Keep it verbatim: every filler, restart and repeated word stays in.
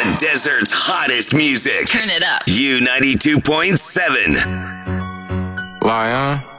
The desert's hottest music. Turn it up. U ninety-two point seven. Lion.